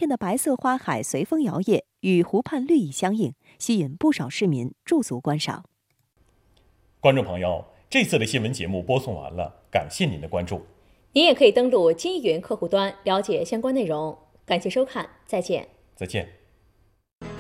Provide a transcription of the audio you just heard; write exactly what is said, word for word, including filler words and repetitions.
片的白色花海随风摇曳，与湖畔绿意相映，吸引不少市民驻足观赏。 观众朋友，这次的新闻节目播送完了，感谢您的关注。 您也可以登录金云客户端了解相关内容。感谢收看，再见。 再见。